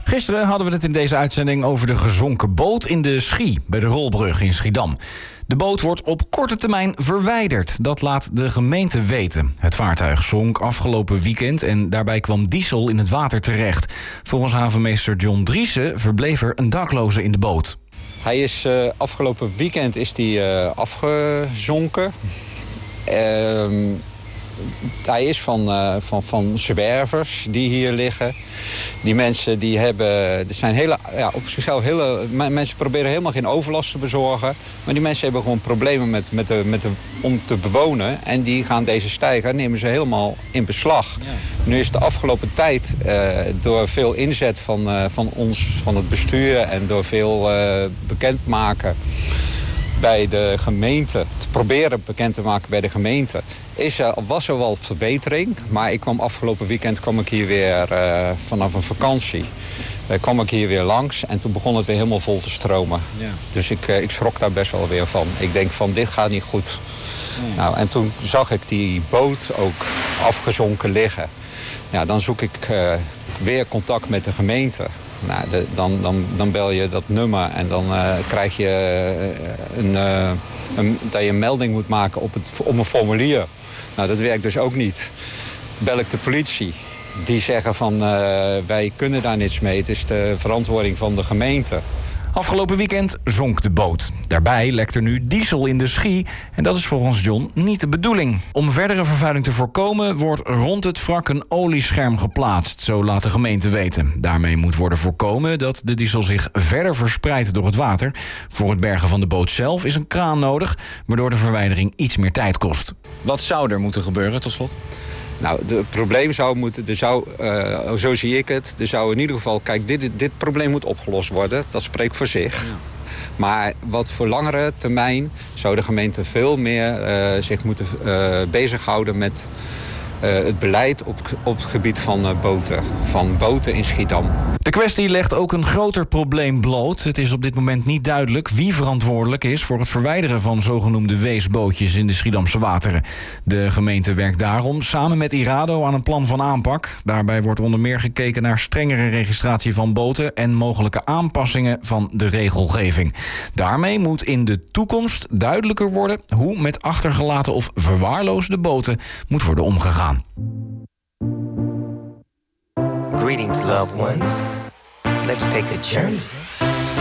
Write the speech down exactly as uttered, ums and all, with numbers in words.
Gisteren hadden we het in deze uitzending over de gezonken boot in de Schie, bij de Rolbrug in Schiedam. De boot wordt op korte termijn verwijderd. Dat laat de gemeente weten. Het vaartuig zonk afgelopen weekend en daarbij kwam diesel in het water terecht. Volgens havenmeester John Driessen verbleef er een dakloze in de boot. Hij is uh, afgelopen weekend is die, uh, afgezonken. Uh, hij is van, uh, van, van zwervers die hier liggen. Die mensen die hebben, er zijn hele, ja, op zichzelf hele, mensen proberen helemaal geen overlast te bezorgen. Maar die mensen hebben gewoon problemen met, met de, met de, om te bewonen. En die gaan deze steiger, nemen ze helemaal in beslag. Ja. Nu is de afgelopen tijd uh, door veel inzet van, uh, van ons, van het bestuur en door veel uh, bekendmaken bij de gemeente, te proberen bekend te maken bij de gemeente, is er, was er wel verbetering. Maar ik kwam afgelopen weekend kwam ik hier weer uh, vanaf een vakantie. Uh, kwam ik hier weer langs en toen begon het weer helemaal vol te stromen. Ja. Dus ik, uh, ik schrok daar best wel weer van. Ik denk van, dit gaat niet goed. Nee. Nou, en toen zag ik die boot ook afgezonken liggen. Ja, dan zoek ik uh, weer contact met de gemeente. Nou, de, dan, dan, dan bel je dat nummer en dan uh, krijg je uh, een, uh, een, dat je een melding moet maken op, het, op een formulier. Nou, dat werkt dus ook niet. Bel ik de politie. Die zeggen van uh, wij kunnen daar niets mee. Het is de verantwoording van de gemeente. Afgelopen weekend zonk de boot. Daarbij lekt er nu diesel in de Schie en dat is volgens John niet de bedoeling. Om verdere vervuiling te voorkomen wordt rond het wrak een oliescherm geplaatst, zo laat de gemeente weten. Daarmee moet worden voorkomen dat de diesel zich verder verspreidt door het water. Voor het bergen van de boot zelf is een kraan nodig, waardoor de verwijdering iets meer tijd kost. Wat zou er moeten gebeuren tot slot? Nou, het probleem zou moeten, er zou, uh, zo zie ik het, er zou in ieder geval, kijk, dit, dit probleem moet opgelost worden. Dat spreekt voor zich. Ja. Maar wat voor langere termijn zou de gemeente veel meer uh, zich moeten uh, bezighouden met uh, het beleid op, op het gebied van uh, boten, van boten in Schiedam. De kwestie legt ook een groter probleem bloot. Het is op dit moment niet duidelijk wie verantwoordelijk is voor het verwijderen van zogenoemde weesbootjes in de Schiedamse wateren. De gemeente werkt daarom samen met IRADO aan een plan van aanpak. Daarbij wordt onder meer gekeken naar strengere registratie van boten en mogelijke aanpassingen van de regelgeving. Daarmee moet in de toekomst duidelijker worden hoe met achtergelaten of verwaarloosde boten moet worden omgegaan. Greetings, loved ones. Let's take a journey